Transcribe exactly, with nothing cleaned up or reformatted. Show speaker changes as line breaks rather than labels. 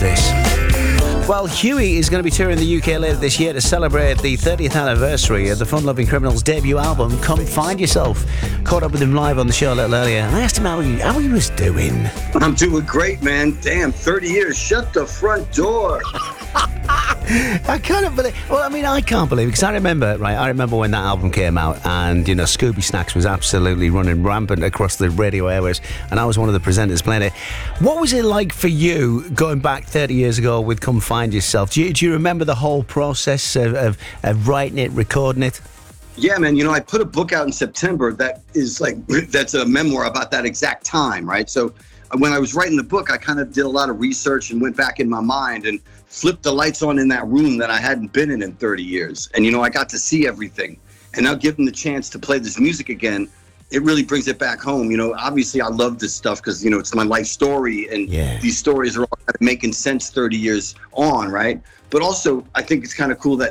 this? Well, Huey is going to be touring the U K later this year to celebrate the thirtieth anniversary of the Fun Loving Criminals debut album, Come Find Yourself. Caught up with him live on the show a little earlier, and I asked him how he, how he was doing.
I'm doing great, man. Damn, thirty years. Shut the front door.
I can't believe. Well, I mean, I can't believe it because I remember, right? I remember when that album came out, and you know, Scooby Snacks was absolutely running rampant across the radio airwaves, and I was one of the presenters playing it. What was it like for you going back thirty years ago with Come Find Yourself? Do you, do you remember the whole process of, of, of writing it, recording it?
Yeah, man. You know, I put a book out in September that is like that's a memoir about that exact time, right? So when I was writing the book, I kind of did a lot of research and went back in my mind and flipped the lights on in that room that I hadn't been in in thirty years. And, you know, I got to see everything. And now given the chance to play this music again, it really brings it back home. You know, obviously I love this stuff because, you know, it's my life story. And
yeah.
These stories are all kind of making sense thirty years on, right? But also, I think it's kind of cool that